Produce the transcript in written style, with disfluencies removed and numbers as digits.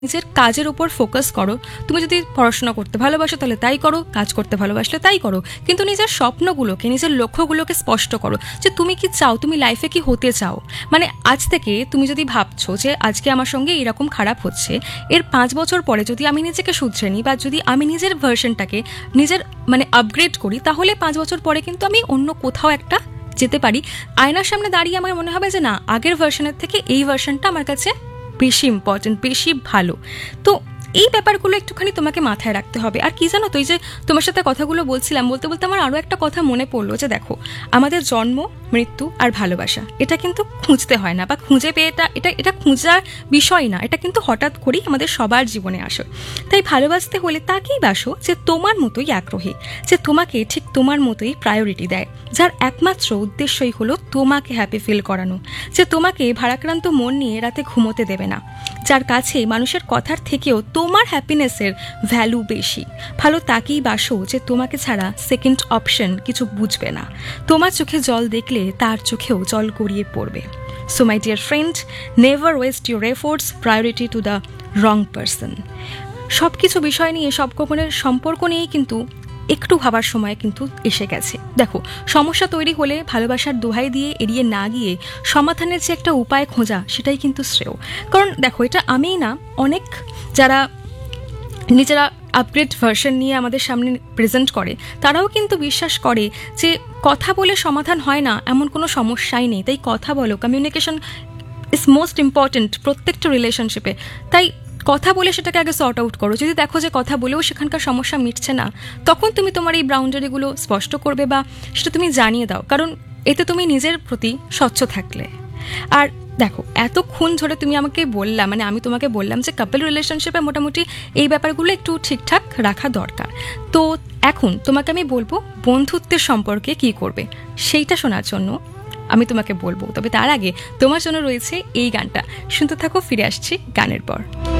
নিজের কাজের উপর ফোকাস করো। তুমি যদি পড়াশোনা করতে ভালোবাসো তাহলে তাই করো, কাজ করতে ভালোবাসলে তাই করো, কিন্তু নিজের স্বপ্নগুলোকে, নিজের লক্ষ্যগুলোকে স্পষ্ট করো যে তুমি কি চাও, তুমি লাইফে কি হতে চাও। মানে আজ থেকে তুমি যদি ভাবছো যে আজকে আমার সঙ্গে এরকম খারাপ হচ্ছে, এর 5 বছর পরে যদি আমি নিজেকে শুধরে নিই বা যদি আমি নিজের ভার্সনটাকে নিজের আপগ্রেড করি, তাহলে 5 বছর পরে কিন্তু আমি অন্য কোথাও একটা যেতে পারি। আয়নার সামনে দাঁড়িয়ে আমার মনে হবে যে না, আগের ভার্সনের থেকে এই ভার্সনটা আমার কাছে বেশি ইম্পর্টেন্ট, বেশি ভালো। তো এই ব্যাপারগুলো একটুখানি তোমাকে মাথায় রাখতে হবে। আর কি জানো তো, এই যে তোমার সাথে কথাগুলো বলছিলাম, বলতে বলতে আমার আরও একটা কথা মনে পড়লো যে দেখো, আমাদের জন্ম, মৃত্যু আর ভালোবাসা এটা কিন্তু খুঁজতে হয় না বা খুঁজে পেয়ে এটা খোঁজার বিষয় না, এটা কিন্তু হঠাৎ করেই আমাদের সবার জীবনে আসে। তাই ভালোবাসতে হলে তাকেই বাসো যে তোমার মতোই আগ্রহী, যে তোমাকে ঠিক তোমার মতোই প্রায়োরিটি দেয়, যার একমাত্র উদ্দেশ্যই হলো তোমাকে হ্যাপি ফিল করানো, যে তোমাকে ভারাক্রান্ত মন নিয়ে রাতে ঘুমোতে দেবে না, যার কাছে মানুষের কথার থেকেও তোমার হ্যাপিনেসের ভ্যালু বেশি। ভালো তাকেই বাসো যে তোমাকে ছাড়া সেকেন্ড অপশন কিছু বুঝবে না, তোমার চোখে জল দেখলে তার চোখেও জল গড়িয়ে পড়বে। So my dear friend, never waste your efforts priority to the wrong person. সব কিছু বিষয় নিয়ে, সব রকমের সম্পর্ক নিয়েই কিন্তু একটু ভাবার সময় কিন্তু এসে গেছে। দেখো, সমস্যা তৈরি হলে ভালোবাসার দোহাই দিয়ে এড়িয়ে না গিয়ে সমাধানের যে একটা উপায় খোঁজা, সেটাই কিন্তু শ্রেয়। কারণ দেখো, এটা আমিই না, অনেক যারা নিজেরা আপগ্রেড ভার্সন নিয়ে আমাদের সামনে প্রেজেন্ট করে, তারাও কিন্তু বিশ্বাস করে যে কথা বলে সমাধান হয় না, এমন কোনো সমস্যাই নেই। তাই কথা বলো, কমিউনিকেশন ইজ মোস্ট ইম্পর্টেন্ট প্রত্যেকটা রিলেশনশিপে। তাই কথা বলে সেটাকে আগে সর্ট আউট করো। যদি দেখো যে কথা বলেও সেখানকার সমস্যা মিটছে না, তখন তুমি তোমার এই বাউন্ডারিগুলো স্পষ্ট করবে বা সেটা তুমি জানিয়ে দাও, কারণ এতে তুমি নিজের প্রতি স্বচ্ছ থাকলে। আর দেখো, এতক্ষণ ধরে তুমি আমাকে বললাম, আমি তোমাকে বললাম যে কাপল রিলেশনশিপে মোটামুটি এই ব্যাপারগুলো একটু ঠিকঠাক রাখা দরকার। তো এখন তোমাকে আমি বলবো বন্ধুত্বের সম্পর্কে কি করবে, সেইটা শোনার জন্য আমি তোমাকে বলবো। তবে তার আগে তোমার জন্য রয়েছে এই গানটা, শুনতে থাকো, ফিরে আসছি গানের পর।